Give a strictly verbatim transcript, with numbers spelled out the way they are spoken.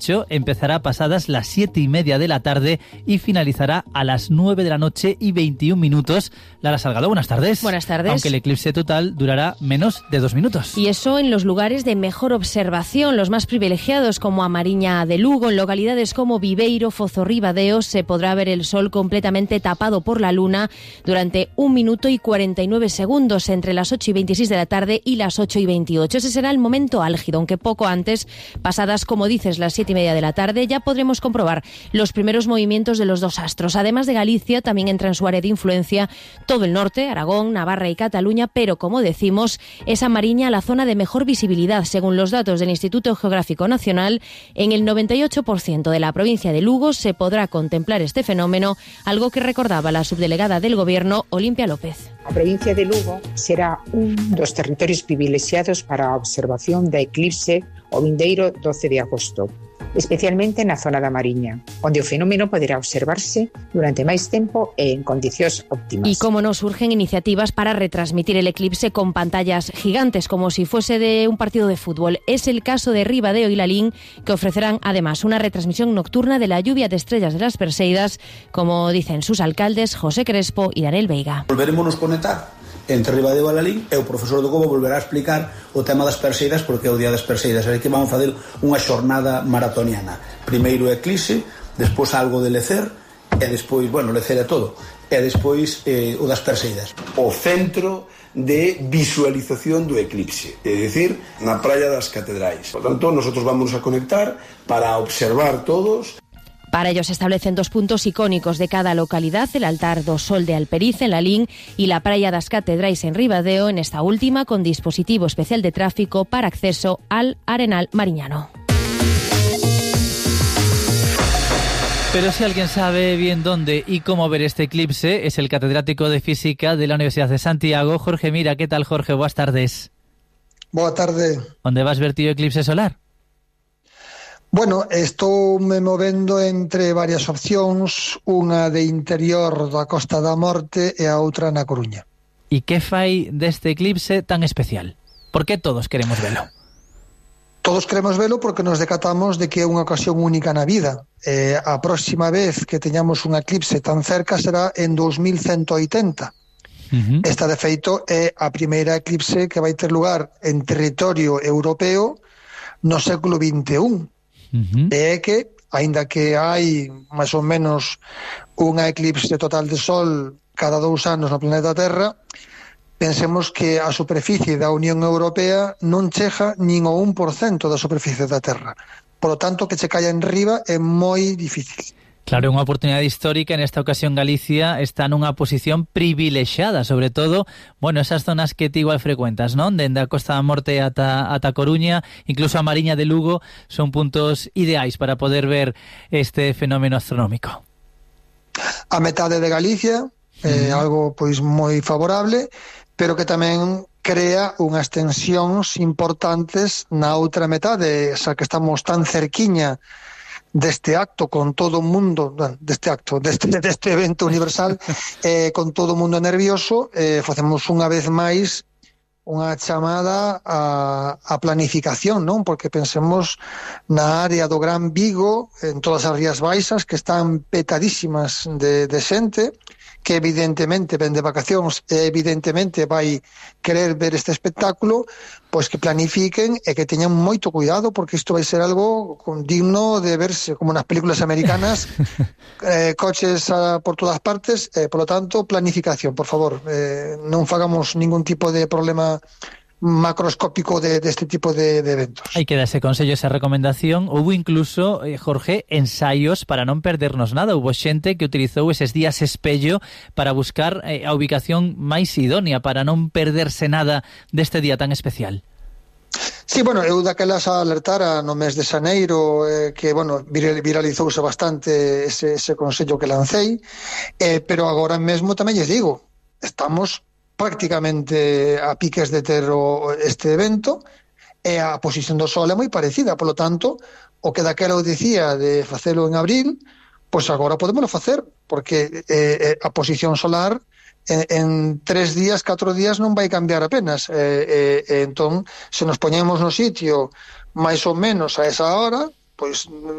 ocho empezará pasadas las siete y media de la tarde y finalizará a las nueve de la noche y veintiún minutos. Lara Salgado, buenas tardes. Buenas tardes. Aunque el eclipse total durará menos de dos minutos. Y eso en los lugares de mejor observación, los más privilegiados, como a Mariña de Lugo. En localidades como Viveiro, Fozorribadeo, se podrá ver el sol completamente tapado por la luna durante un minuto y cuarenta y nueve segundos entre las ocho y veintiséis de la tarde y las ocho y veintiocho. Ese será el momento álgido, aunque poco antes, pasadas, como dices, las siete y media de la tarde, ya podremos comprobar los primeros movimientos de los dos astros. Además de Galicia, también entra en su área de influencia todo el norte, Aragón, Navarra y Cataluña, pero como decimos, es a Mariña la zona de mejor visibilidad. Según los datos del Instituto Geográfico Nacional, en el noventa y ocho por ciento de la provincia de Lugo se podrá contemplar este fenómeno, algo que recordaba la subdelegada del Gobierno, Olimpia López. A provincia de Lugo será un dos territorios privilexiados para a observación da eclipse o vindeiro doce de agosto, especialmente na zona da Mariña, onde o fenómeno poderá observarse durante máis tempo e en condicións óptimas. Y como no, surgen iniciativas para retransmitir el eclipse con pantallas gigantes, como si fuese de un partido de fútbol. Es el caso de Ribadeo y Lalín, que ofrecerán además una retransmisión nocturna de la lluvia de estrellas de las Perseidas, como dicen sus alcaldes José Crespo y Daniel Veiga. Volveremos conectar entre Ribadeo e Lalín, e o profesor do Cobo volverá a explicar o tema das Perseidas, porque é o día das Perseidas, é que vamos facer unha xornada maratoniana. Primeiro eclipse, despois algo de lecer, e despois, bueno, lecer é todo, e despois eh, o das Perseidas. O centro de visualización do eclipse, é dicir, na praia das Catedrais. Por tanto, nosotros vamos a conectar para observar todos. Para ello se establecen dos puntos icónicos de cada localidad, el altar do Sol de Alperiz en Lalín y la praia das Catedrais en Ribadeo, en esta última con dispositivo especial de tráfico para acceso al Arenal Mariñano. Pero si alguien sabe bien dónde y cómo ver este eclipse, es el catedrático de Física de la Universidad de Santiago, Jorge Mira. ¿Qué tal, Jorge? Buenas tardes. Boa tarde. ¿Dónde vas ver tío eclipse solar? Bueno, estou me movendo entre varias opcións, unha de interior da Costa da Morte e a outra na Coruña. E que fai deste eclipse tan especial? Por que todos queremos velo? Todos queremos velo porque nos decatamos de que é unha ocasión única na vida. Eh, a próxima vez que teñamos un eclipse tan cerca será en dos mil ciento oitenta. Uh-huh. Esta, de feito, é a primeira eclipse que vai ter lugar en territorio europeo no século vinte e un. Uh-huh. É que, aínda que hai máis ou menos unha eclipse total de sol cada dous anos no planeta Terra, pensemos que a superficie da Unión Europea non chega nin o un por cento da superficie da Terra. Por lo tanto, que che caia en riba é moi difícil. Claro, unha oportunidade histórica. En esta ocasión Galicia está nunha posición privilexiada, sobre todo, bueno, esas zonas que ti igual frecuentas, non? Dende a Costa da Morte ata, ata Coruña, incluso a Mariña de Lugo, son puntos ideais para poder ver este fenómeno astronómico. A metade de Galicia, é eh, algo pois moi favorable, pero que tamén crea unhas tensións importantes na outra metade, xa que estamos tan cerquiña deste acto con todo o mundo, deste acto, deste, deste evento universal, eh, con todo o mundo nervioso, eh, facemos unha vez máis unha chamada a, a planificación, non? Porque pensemos na área do Gran Vigo, en todas as Rías Baixas, que están petadísimas de, de xente, que evidentemente ven de vacacións e evidentemente vai querer ver este espectáculo, pois que planifiquen e que teñan moito cuidado, porque isto vai ser algo digno de verse como nas películas americanas, eh, coches a, por todas partes, eh, por lo tanto, planificación, por favor, eh, non fagamos ningún tipo de problema macroscópico de, de este tipo de, de eventos. Hai que dar ese consello, esa recomendación. Houve incluso, eh, Jorge, ensaios para non perdernos nada. Houve xente que utilizou eses días espello para buscar eh, a ubicación máis idónea para non perderse nada deste día tan especial. Sí, bueno, eu daquelas a alertara no mes de xaneiro, eh, que, bueno, viralizouse bastante ese, ese consello que lancei, eh, pero agora mesmo tamén lles digo, estamos prácticamente a piques de ter o, este evento, e a posición do Sol é moi parecida, polo tanto, o que daquela eu dicía de facelo en abril, pois agora podémoslo facer, porque eh, a posición solar en, en tres días, catro días non vai cambiar apenas, eh, eh, entón, se nos poñemos no sitio máis ou menos a esa hora, pois